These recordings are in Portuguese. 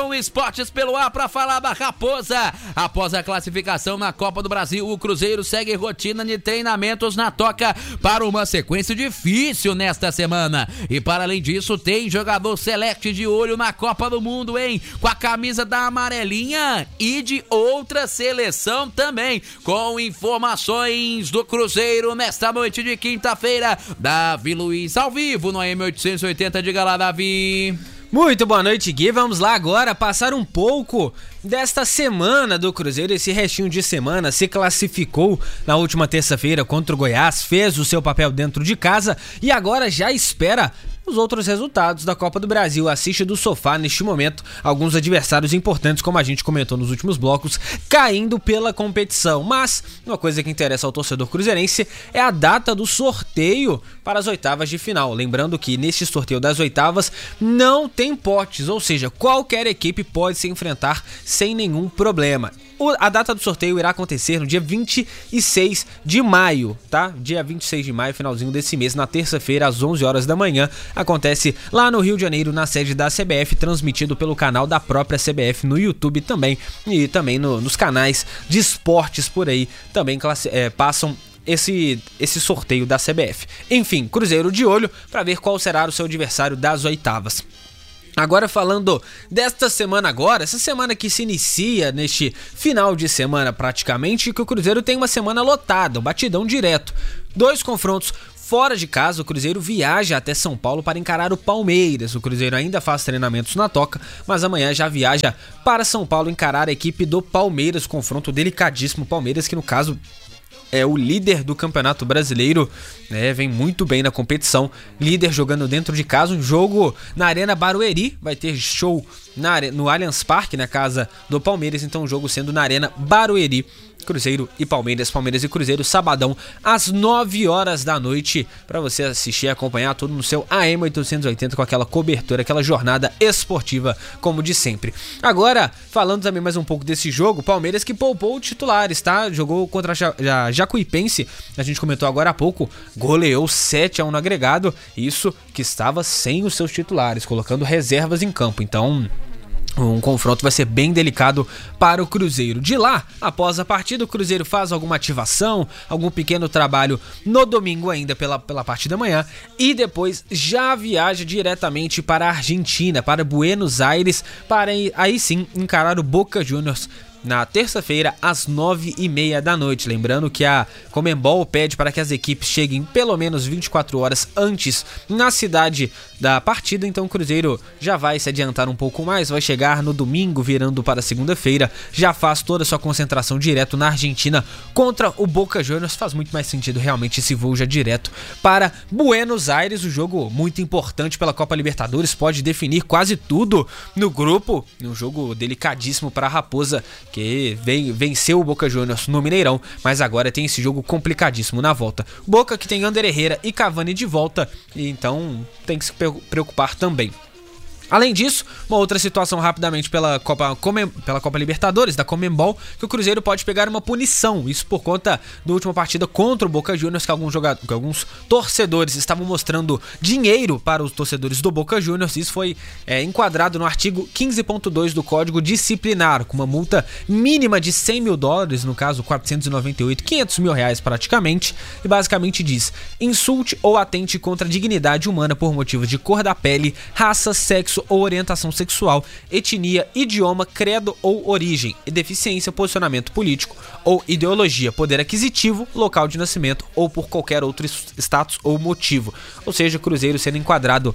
Esportes pelo ar para falar da Raposa. Após a classificação na Copa do Brasil, o Cruzeiro segue rotina de treinamentos na toca para uma sequência difícil nesta semana. E para além disso, tem jogador select de olho na Copa do Mundo, hein? Com a camisa da amarelinha e de outra seleção também. Com informações do Cruzeiro nesta noite de quinta-feira. Davi Luiz ao vivo no AM880. Diga lá, Davi. Muito boa noite, Gui. Vamos lá agora passar um pouco desta semana do Cruzeiro. Esse restinho de semana se classificou na última terça-feira contra o Goiás, fez o seu papel dentro de casa e agora já espera os outros resultados da Copa do Brasil. Assiste do sofá neste momento alguns adversários importantes, como a gente comentou nos últimos blocos, caindo pela competição. Mas uma coisa que interessa ao torcedor cruzeirense é a data do sorteio para as oitavas de final. Lembrando que neste sorteio das oitavas não tem potes, ou seja, qualquer equipe pode se enfrentar sem nenhum problema. A data do sorteio irá acontecer no dia 26 de maio, tá? Dia 26 de maio, finalzinho desse mês, na terça-feira, às 11 horas da manhã. Acontece lá no Rio de Janeiro, na sede da CBF, transmitido pelo canal da própria CBF no YouTube também. E também nos canais de esportes por aí também passam esse sorteio da CBF. Enfim, Cruzeiro de olho para ver qual será o seu adversário das oitavas. Agora falando desta semana agora, essa semana que se inicia neste final de semana praticamente, que o Cruzeiro tem uma semana lotada, um batidão direto. 2 confrontos fora de casa, o Cruzeiro viaja até São Paulo para encarar o Palmeiras. O Cruzeiro ainda faz treinamentos na toca, mas amanhã já viaja para São Paulo encarar a equipe do Palmeiras, confronto delicadíssimo. Palmeiras que no caso é o líder do Campeonato Brasileiro, né? Vem muito bem na competição, líder jogando dentro de casa, um jogo na Arena Barueri, vai ter show no Allianz Parque, na casa do Palmeiras, então o jogo sendo na Arena Barueri. Cruzeiro e Palmeiras, Palmeiras e Cruzeiro, sabadão às 9 horas da noite, para você assistir e acompanhar tudo no seu AM880 com aquela cobertura, aquela jornada esportiva como de sempre. Agora, falando também mais um pouco desse jogo, Palmeiras que poupou titulares, tá? Jogou contra a Jacuipense, a gente comentou agora há pouco, goleou 7-1 no agregado, isso que estava sem os seus titulares, colocando reservas em campo, então um confronto vai ser bem delicado para o Cruzeiro. De lá, após a partida, o Cruzeiro faz alguma ativação, algum pequeno trabalho no domingo ainda pela parte da manhã e depois já viaja diretamente para a Argentina, para Buenos Aires, para aí sim encarar o Boca Juniors na terça-feira, às 9h30 da noite. Lembrando que a Conmebol pede para que as equipes cheguem pelo menos 24 horas antes na cidade da partida, então o Cruzeiro já vai se adiantar um pouco mais, vai chegar no domingo, virando para segunda-feira, já faz toda a sua concentração direto na Argentina contra o Boca Juniors. Faz muito mais sentido realmente esse voo já direto para Buenos Aires, um jogo muito importante pela Copa Libertadores, pode definir quase tudo no grupo, um jogo delicadíssimo para a Raposa, que venceu o Boca Juniors no Mineirão, mas agora tem esse jogo complicadíssimo na volta. Boca que tem Ander Herrera e Cavani de volta, e então tem que se preocupar também. Além disso, uma outra situação rapidamente pela Copa Libertadores, da Conmebol, que o Cruzeiro pode pegar uma punição, isso por conta da última partida contra o Boca Juniors, que alguns torcedores estavam mostrando dinheiro para os torcedores do Boca Juniors. Isso foi enquadrado no artigo 15.2 do Código Disciplinar, com uma multa mínima de $100 mil, no caso 498, R$500 mil praticamente, e basicamente diz: insulte ou atente contra a dignidade humana por motivos de cor da pele, raça, sexo ou orientação sexual, etnia, idioma, credo ou origem, deficiência, posicionamento político ou ideologia, poder aquisitivo, local de nascimento ou por qualquer outro status ou motivo. Ou seja, o Cruzeiro sendo enquadrado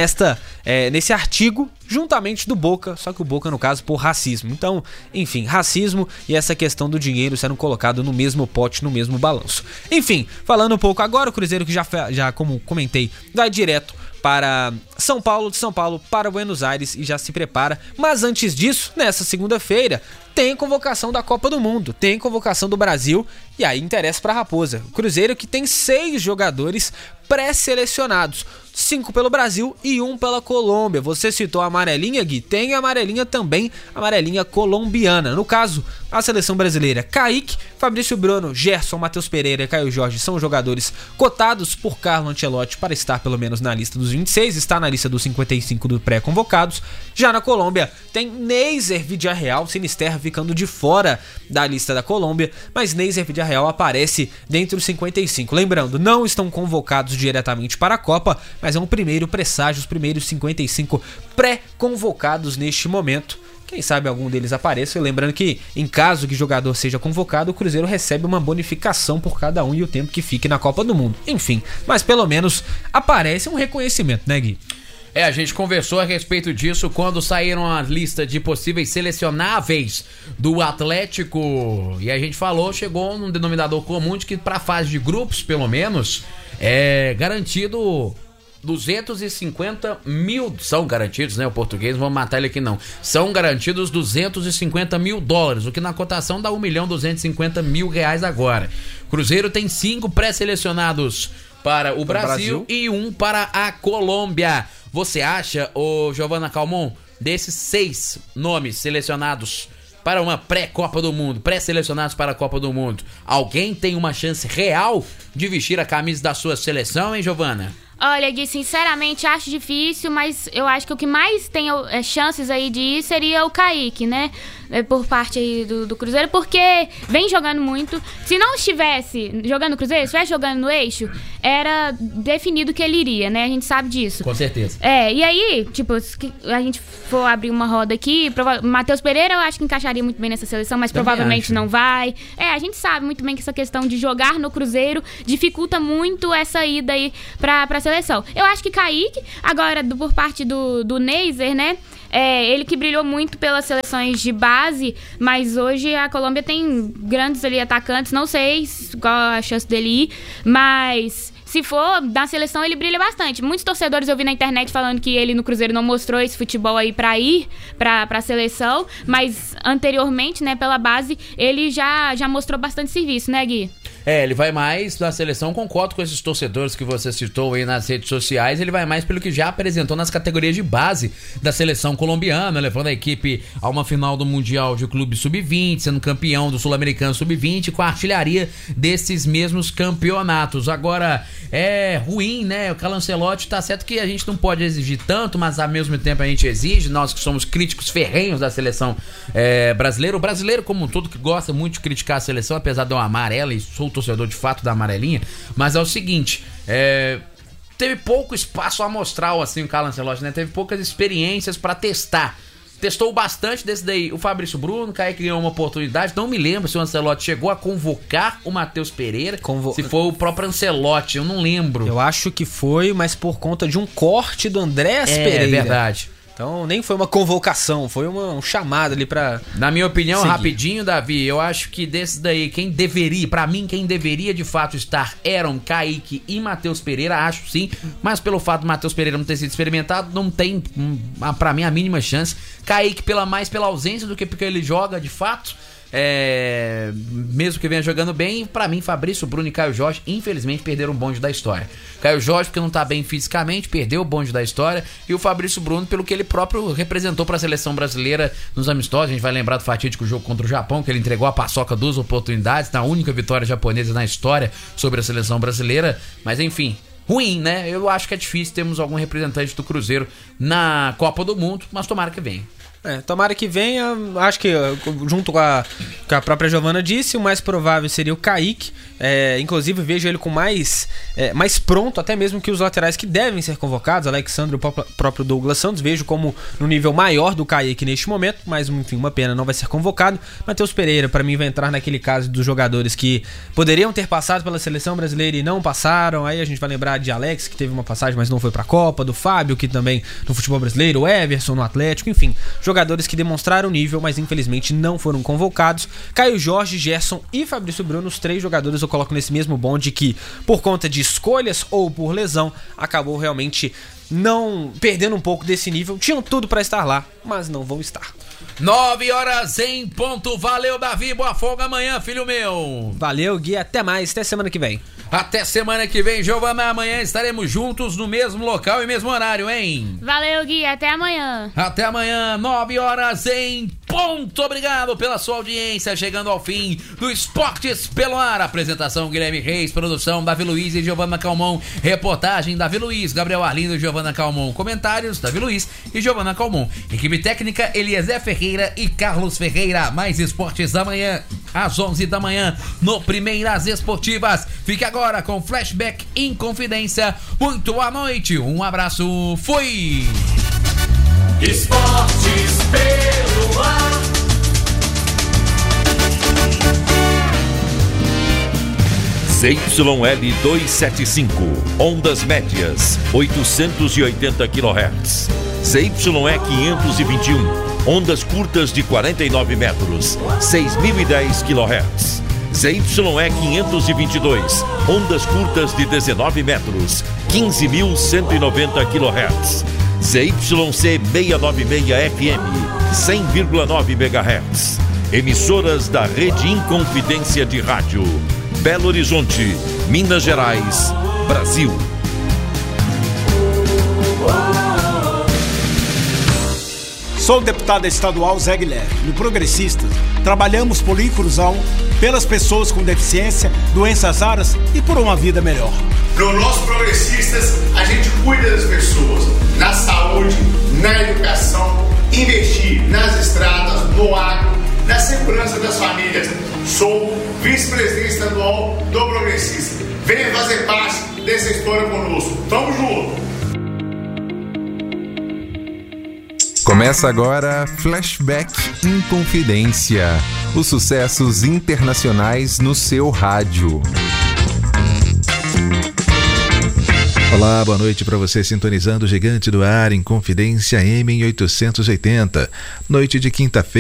nesse artigo juntamente do Boca, só que o Boca no caso por racismo. Então, enfim, racismo e essa questão do dinheiro sendo colocado no mesmo pote, no mesmo balanço. Enfim, falando um pouco agora, o Cruzeiro que já como comentei, vai direto para São Paulo, de São Paulo para Buenos Aires e já se prepara. Mas antes disso, nessa segunda-feira, tem convocação da Copa do Mundo, tem convocação do Brasil e aí interessa para a Raposa. O Cruzeiro que tem 6 jogadores pré-selecionados. 5 pelo Brasil e 1 pela Colômbia. Você citou a amarelinha, Gui? Tem a amarelinha também, a amarelinha colombiana. No caso, a seleção brasileira, Kaique, Fabrício Bruno, Gerson, Matheus Pereira e Caio Jorge são jogadores cotados por Carlo Ancelotti para estar pelo menos na lista dos 26, está na lista dos 55 do pré-convocados. Já na Colômbia, tem Neiser Villarreal, Sinisterra ficando de fora da lista da Colômbia, mas Neiser Villarreal aparece dentre os 55. Lembrando, não estão convocados diretamente para a Copa, mas é um primeiro presságio, os primeiros 55 pré-convocados neste momento. Quem sabe algum deles apareça. E lembrando que, em caso que o jogador seja convocado, o Cruzeiro recebe uma bonificação por cada um e o tempo que fique na Copa do Mundo. Enfim, mas pelo menos aparece um reconhecimento, né, Gui? A gente conversou a respeito disso quando saíram a lista de possíveis selecionáveis do Atlético. E a gente falou, chegou num denominador comum de que para a fase de grupos, pelo menos, é garantido 250 mil, são garantidos, né? O português, não vamos matar ele aqui não. São garantidos 250 mil dólares, o que na cotação dá R$1.250.000 agora. Cruzeiro tem 5 pré-selecionados para o Brasil e 1 para a Colômbia. Você acha, Giovana Calmon, desses 6 nomes selecionados para uma pré-Copa do Mundo, pré-selecionados para a Copa do Mundo, alguém tem uma chance real de vestir a camisa da sua seleção, hein, Giovana? Olha, Gui, sinceramente acho difícil, mas eu acho que o que mais tem chances aí de ir seria o Kaique, né? Por parte aí do Cruzeiro, porque vem jogando muito. Se não estivesse jogando no Cruzeiro, se estivesse jogando no Eixo, era definido que ele iria, né? A gente sabe disso. Com certeza. E aí, tipo, se a gente for abrir uma roda aqui, Matheus Pereira eu acho que encaixaria muito bem nessa seleção, mas também provavelmente acho. Não vai. A gente sabe muito bem que essa questão de jogar no Cruzeiro dificulta muito essa ida aí pra seleção. Eu acho que Kaique, agora por parte do Neiser, né? Ele que brilhou muito pelas seleções de base, mas hoje a Colômbia tem grandes ali atacantes, não sei qual a chance dele ir, mas se for da seleção ele brilha bastante. Muitos torcedores eu vi na internet falando que ele no Cruzeiro não mostrou esse futebol aí pra ir pra seleção, mas anteriormente, né, pela base, ele já mostrou bastante serviço, né, Gui? Ele vai mais na seleção, concordo com esses torcedores que você citou aí nas redes sociais, ele vai mais pelo que já apresentou nas categorias de base da seleção colombiana, levando a equipe a uma final do Mundial de Clube Sub-20, sendo campeão do Sul-Americano Sub-20, com a artilharia desses mesmos campeonatos. Agora, é ruim, né? O Carlo Ancelotti, tá certo que a gente não pode exigir tanto, mas ao mesmo tempo a gente exige, nós que somos críticos ferrenhos da seleção brasileira, o brasileiro como um todo que gosta muito de criticar a seleção, apesar de eu amar ela e sou torcedor de fato da amarelinha, mas é o seguinte, teve pouco espaço amostral assim o Carlo Ancelotti, né? Teve poucas experiências pra testar. Testou bastante desse daí. O Fabrício Bruno, o Kaique ganhou uma oportunidade. Não me lembro se o Ancelotti chegou a convocar o Matheus Pereira. Se foi o próprio Ancelotti, eu não lembro. Eu acho que foi, mas por conta de um corte do Andrés Pereira. É verdade. Então nem foi uma convocação, foi um chamado ali pra... Na minha opinião, seguir. Rapidinho, Davi, eu acho que desses daí, quem deveria de fato estar eram Kaique e Matheus Pereira, acho sim, mas pelo fato do Matheus Pereira não ter sido experimentado, não tem, pra mim, a mínima chance. Kaique mais pela ausência do que porque ele joga de fato. Mesmo que venha jogando bem, pra mim Fabrício Bruno e Caio Jorge infelizmente perderam o bonde da história. Caio Jorge porque não tá bem fisicamente, perdeu o bonde da história, e o Fabrício Bruno pelo que ele próprio representou pra seleção brasileira nos amistosos. A gente vai lembrar do fatídico jogo contra o Japão, que ele entregou a paçoca 2 oportunidades, na única vitória japonesa na história sobre a seleção brasileira. Mas enfim, ruim, né? Eu acho que é difícil termos algum representante do Cruzeiro na Copa do Mundo, mas tomara que venha. Tomara que venha. Acho que junto com a própria Giovana disse, o mais provável seria o Kaique. Inclusive vejo ele com mais pronto até mesmo que os laterais que devem ser convocados, Alexandre e o próprio Douglas Santos. Vejo como no nível maior do Kaique neste momento, mas enfim, uma pena, não vai ser convocado. Matheus Pereira para mim vai entrar naquele caso dos jogadores que poderiam ter passado pela seleção brasileira e não passaram. Aí a gente vai lembrar de Alex, que teve uma passagem mas não foi pra Copa, do Fábio, que também no futebol brasileiro, o Everson no Atlético, enfim, jogadores que demonstraram nível, mas infelizmente não foram convocados. Caio Jorge, Gerson e Fabrício Bruno, os 3 jogadores eu coloco nesse mesmo bonde que, por conta de escolhas ou por lesão, acabou realmente não perdendo um pouco desse nível. Tinham tudo pra estar lá, mas não vão estar. 9h em ponto. Valeu, Davi, boa folga amanhã, filho meu. Valeu, Gui, até mais, até semana que vem. Até semana que vem, Giovana. Amanhã estaremos juntos no mesmo local e mesmo horário, hein? Valeu, Gui. Até amanhã. Até amanhã, 9h em ponto. Obrigado pela sua audiência. Chegando ao fim do Esportes pelo Ar. Apresentação Guilherme Reis, produção Davi Luiz e Giovana Calmon. Reportagem Davi Luiz, Gabriel Arlindo e Giovana Calmon. Comentários Davi Luiz e Giovana Calmon. Equipe técnica Eliezer Ferreira e Carlos Ferreira. Mais esportes amanhã às 11 da manhã no Primeiras Esportivas. Fique agora com Flashback Inconfidência. Muito boa noite, um abraço, fui! Esportes pelo Ar. ZYL 275, ondas médias, 880 kHz. ZYE 521, ondas curtas de 49 metros, 6.010 kHz. ZYE 522, ondas curtas de 19 metros, 15.190 kHz. ZYC 696 FM, 100,9 MHz. Emissoras da Rede Inconfidência de Rádio. Belo Horizonte, Minas Gerais, Brasil. Sou o deputado estadual Zé Guilherme. No Progressistas, trabalhamos por inclusão, pelas pessoas com deficiência, doenças raras e por uma vida melhor. No nosso Progressistas, a gente cuida das pessoas, na saúde, na educação, investir nas estradas, no agro, na segurança das famílias. Sou vice-presidente estadual do Progressista. Venha fazer parte dessa história conosco. Tamo junto! Começa agora Flashback Inconfidência. Os sucessos internacionais no seu rádio. Olá, boa noite para você sintonizando o Gigante do Ar Inconfidência M em 880. Noite de quinta-feira.